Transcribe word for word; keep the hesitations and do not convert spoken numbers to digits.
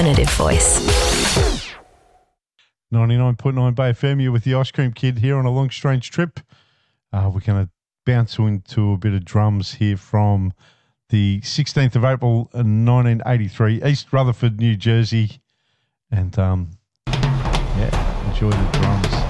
alternative voice. ninety-nine point nine Bay F M, you with the Ice Cream Kid here on a long strange trip. Uh, we're going to bounce into a bit of drums here from the sixteenth of April nineteen eighty-three, East Rutherford, New Jersey. And um, yeah, enjoy the drums.